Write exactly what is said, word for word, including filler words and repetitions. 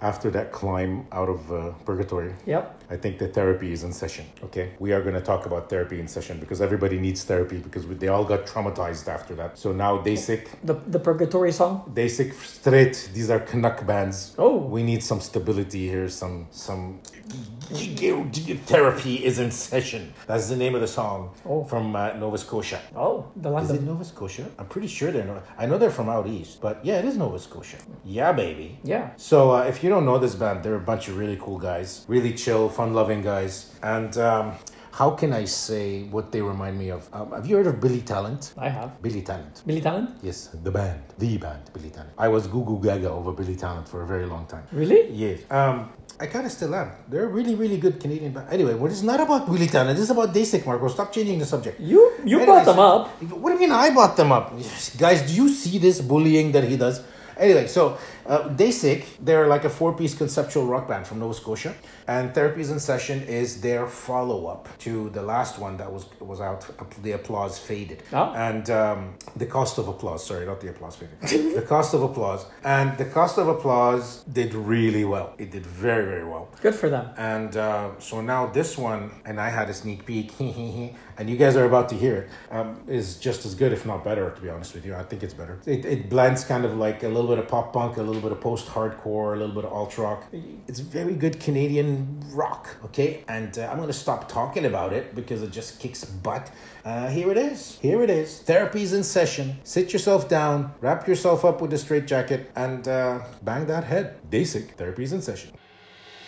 after that climb out of uh, purgatory, Yep. I think the therapy is in session. Okay, we are going to talk about therapy in session because everybody needs therapy because we, they all got traumatized after that. So now Dasik, The the purgatory song. Dasik straight. These are Canuck bands. Oh. We need some stability here. Some some therapy is in session. That's the name of the song Oh. from uh, Nova Scotia. Oh, the Is London. it Nova Scotia? I'm pretty sure they're Nova. I know they're from out east, but yeah, it is Nova Scotia. Yeah, baby. Yeah. So uh, if you don't know this band, they're a bunch of really cool guys, really chill, fun-loving guys. And um, how can I say what they remind me of? Um, have you heard of Billy Talent? I have. Billy Talent. Billy Talent? Yes, the band, the band, Billy Talent. I was goo goo gaga over Billy Talent for a very long time. Really? Yes. Um, I kind of still am. They're a really, really good Canadian band. Anyway, well, it's not about Billy Talent. This is about Dasik, Marco. Stop changing the subject. You you Anyways, brought them up. What do you mean I brought them up? Yes, guys, do you see this bullying that he does? Anyway, so uh, Dasik, they're like a four-piece conceptual rock band from Nova Scotia. And Therapies in Session is their follow-up to the last one that was was out, The Applause Faded. Oh. And um, The Cost of Applause, sorry, not The Applause Faded. The Cost of Applause. And The Cost of Applause did really well. It did very, very well. Good for them. And uh, so now this one, and I had a sneak peek, and you guys are about to hear it, um, is just as good, if not better, to be honest with you. I think it's better. It, it blends kind of like a little bit of pop punk, a little bit of post-hardcore, a little bit of alt rock. It's very good Canadian rock, okay? And uh, I'm going to stop talking about it because it just kicks butt. Uh, here it is. Here it is. Therapy's in session. Sit yourself down, wrap yourself up with a straitjacket, and uh, bang that head. Basic. Therapy's in session.